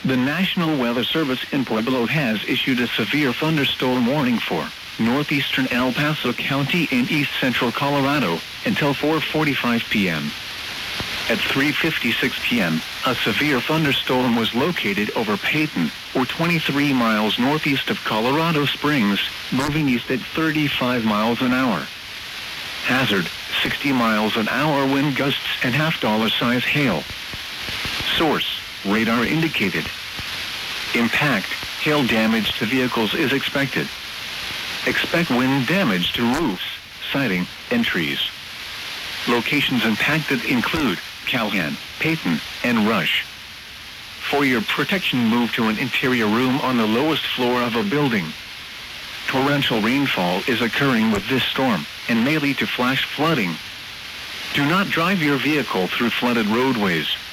The National Weather Service in Pueblo has issued a severe thunderstorm warning for northeastern El Paso County and east central Colorado until 4:45 p.m. At 3:56 p.m., a severe thunderstorm was located over Peyton, or 23 miles northeast of Colorado Springs, moving east at 35 miles an hour. Hazard, 60 miles an hour wind gusts and half-dollar size hail. Source, radar indicated. Impact, hail damage to vehicles is expected. Expect wind damage to roofs, siding, and trees. Locations impacted include Calhan, Peyton, and Rush. For your protection, move to an interior room on the lowest floor of a building. Torrential rainfall is occurring with this storm and may lead to flash flooding. Do not drive your vehicle through flooded roadways.